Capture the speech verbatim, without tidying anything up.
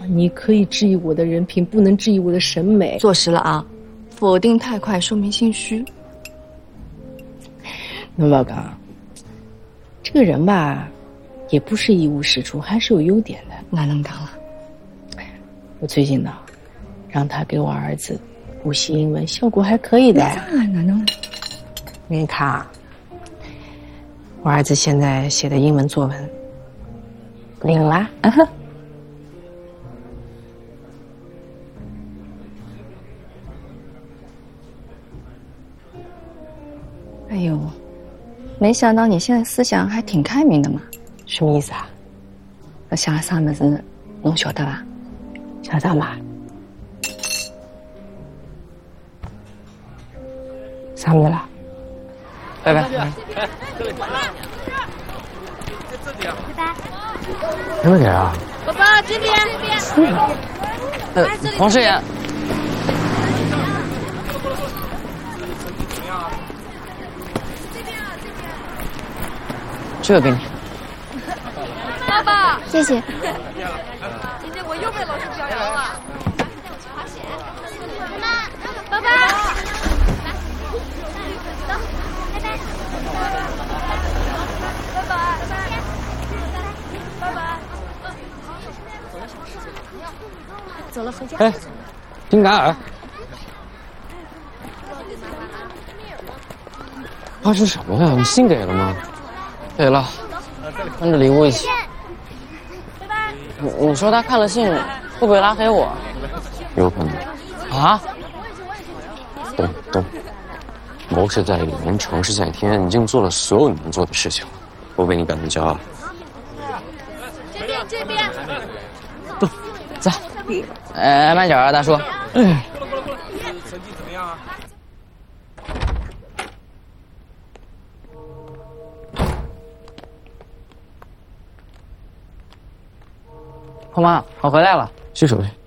你可以质疑我的人品，不能质疑我的审美。 坐实了啊，否定太快，说明心虚。 那老刚，这个人吧，也不是一无是处，还是有优点的。 那能当了？ 我最近呢，让他给我儿子补习英文，效果还可以的。 那哪能？ 你看啊，我儿子现在写的英文作文领了。啊哈。 哎呦，没想到你现在思想还挺开明的嘛。 什么意思啊？ 我想啥么子，侬晓得吧？ 晓得嘛？啥么子啦？ 拜拜。 什么点啊？ 爸爸这边，这边。 呃，黄世妍。这个给你。 爸爸， 谢谢。 今天我又被老师表扬了。爸爸，走，拜拜。拜拜，拜拜。走了，回家。 哎，丁敢尔，发生什么呀？你信给了吗？ 给了，跟着礼物一起。你你说他看了信，会不会拉黑我？ 有可能。 啊？ 懂懂。谋事在人，成事在天，你已经做了所有你能做的事情了，我为你感到骄傲。 这边，这边。 走，走。哎，慢点啊，大叔。嗯。 成绩怎么样啊？ 后妈，我回来了。 洗手去。